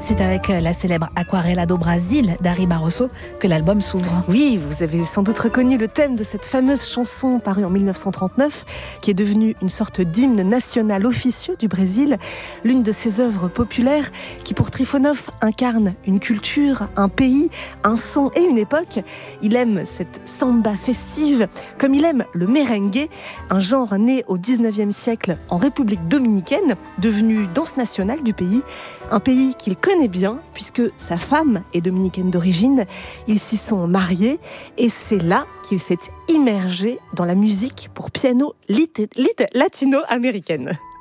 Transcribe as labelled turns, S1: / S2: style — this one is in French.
S1: C'est avec la célèbre Aquarela do Brasil d'Ari Barroso que l'album s'ouvre.
S2: Oui, vous avez sans doute reconnu le thème de cette fameuse chanson parue en 1939, qui est devenue une sorte d'hymne national officieux du Brésil, l'une de ses œuvres populaires qui pour Trifonov incarne une culture, un pays, un son et une époque. Il aime cette samba festive comme il aime le merengue, un genre né au 19e siècle en République dominicaine, devenu danse nationale du pays, un pays qu'il connaît bien puisque sa femme est dominicaine d'origine. Ils s'y sont mariés et c'est là qu'il s'est immergé dans la musique pour piano latino-américaine.